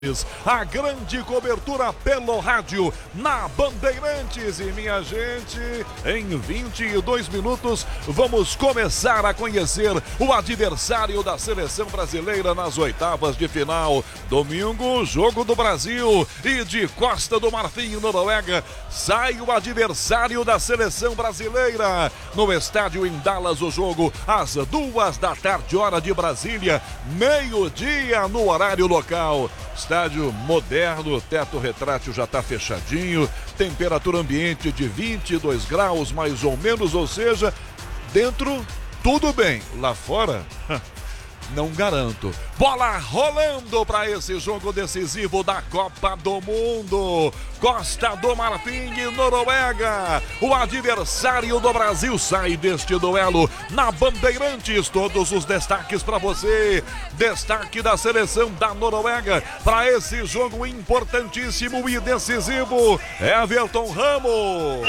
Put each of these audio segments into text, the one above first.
A grande cobertura pelo rádio na Bandeirantes. E minha gente, em 22 minutos vamos começar a conhecer o adversário da seleção brasileira nas oitavas de final. Domingo, jogo do Brasil e de Costa do Marfim, Noruega. Sai o adversário da seleção brasileira. No estádio em Dallas, o jogo às 2h, hora de Brasília, meio-dia no horário local. Estádio moderno, teto retrátil já está fechadinho, temperatura ambiente de 22 graus mais ou menos, ou seja, dentro tudo bem, lá fora não garanto. Bola rolando para esse jogo decisivo da Copa do Mundo. Costa do Marfim e Noruega. O adversário do Brasil sai deste duelo na Bandeirantes. Todos os destaques para você. Destaque da seleção da Noruega para esse jogo importantíssimo e decisivo. Everton Ramos.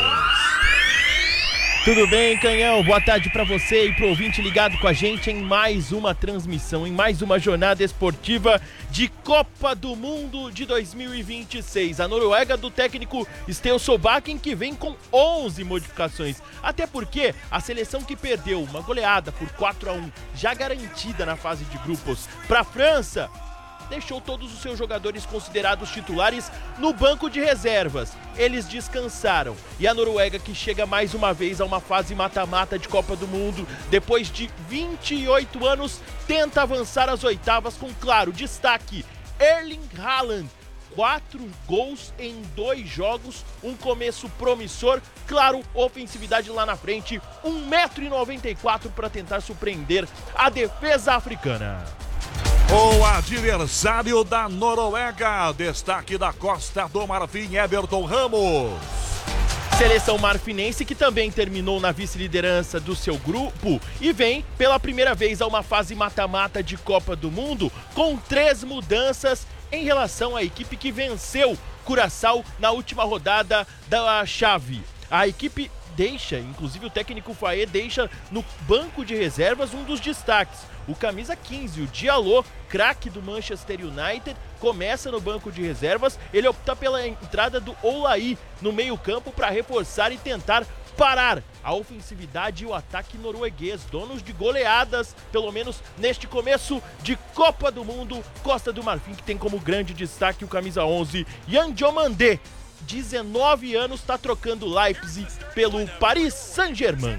Tudo bem, Canhão? Boa tarde para você e pro ouvinte ligado com a gente em mais uma transmissão, em mais uma jornada esportiva de Copa do Mundo de 2026. A Noruega do técnico Sten Solbakken, que vem com 11 modificações. Até porque a seleção que perdeu uma goleada por 4-1, já garantida na fase de grupos, para a França, deixou todos os seus jogadores considerados titulares no banco de reservas. Eles descansaram. E a Noruega, que chega mais uma vez a uma fase mata-mata de Copa do Mundo, depois de 28 anos, tenta avançar às oitavas com, claro, destaque: Erling Haaland. 4 gols em 2 jogos, um começo promissor, claro, ofensividade lá na frente, 1,94 m para tentar surpreender a defesa africana. O adversário da Noruega, destaque da Costa do Marfim, Everton Ramos. Seleção marfinense que também terminou na vice-liderança do seu grupo e vem pela primeira vez a uma fase mata-mata de Copa do Mundo com 3 mudanças em relação à equipe que venceu Curaçao na última rodada da chave. A equipe deixa, inclusive o técnico Faé deixa no banco de reservas um dos destaques. O camisa 15, o Diallo, craque do Manchester United, começa no banco de reservas. Ele opta pela entrada do Oulahy no meio-campo para reforçar e tentar parar a ofensividade e o ataque norueguês, donos de goleadas, pelo menos neste começo de Copa do Mundo. Costa do Marfim, que tem como grande destaque o camisa 11, Yan Diomandé, 19 anos, está trocando Leipzig pelo Paris Saint-Germain.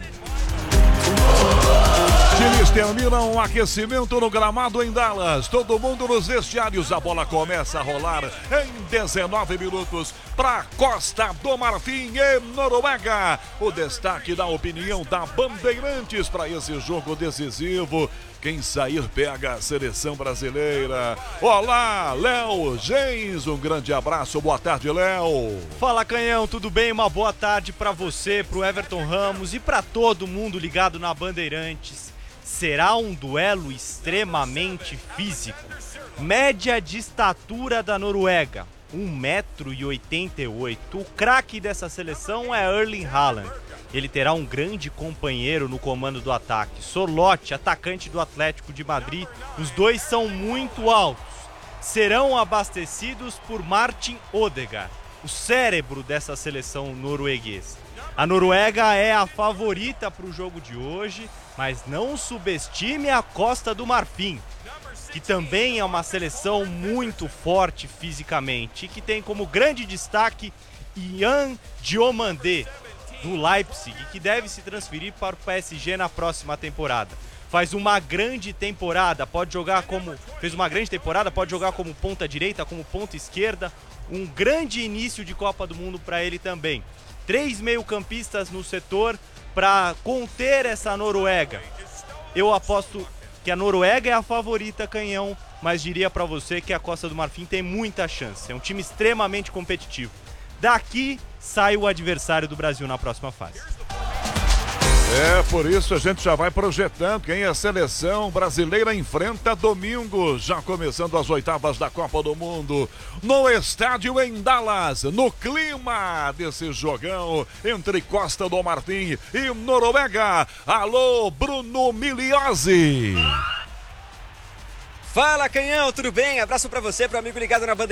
Times terminam o aquecimento no gramado em Dallas. Todo mundo nos vestiários. A bola começa a rolar em 19 minutos para Costa do Marfim e Noruega. O destaque da opinião da Bandeirantes para esse jogo decisivo. Quem sair pega a seleção brasileira. Olá, Léo Gens, um grande abraço, boa tarde, Léo. Fala, Canhão, tudo bem? Uma boa tarde para você, pro Everton Ramos e para todo mundo ligado na Bandeirantes. Será um duelo extremamente físico. Média de estatura da Noruega, 1,88 m. O craque dessa seleção é Erling Haaland. Ele terá um grande companheiro no comando do ataque, Sørloth, atacante do Atlético de Madrid. Os dois são muito altos. Serão abastecidos por Martin Ødegaard, o cérebro dessa seleção norueguesa. A Noruega é a favorita para o jogo de hoje, mas não subestime a Costa do Marfim, que também é uma seleção muito forte fisicamente e que tem como grande destaque Yan Diomandé, do Leipzig, que deve se transferir para o PSG na próxima temporada. Fez uma grande temporada, pode jogar como ponta direita, como ponta esquerda. Um grande início de Copa do Mundo para ele também. 3 meio-campistas no setor para conter essa Noruega. Eu aposto que a Noruega é a favorita, Canhão, mas diria para você que a Costa do Marfim tem muita chance. É um time extremamente competitivo. Daqui sai o adversário do Brasil na próxima fase. É, por isso a gente já vai projetando quem a seleção brasileira enfrenta domingo, já começando as oitavas da Copa do Mundo, no estádio em Dallas, no clima desse jogão entre Costa do Marfim e Noruega. Alô, Bruno Migliozzi. Fala, Canhão, tudo bem? Abraço pra você, pro amigo ligado na Bandeirantes.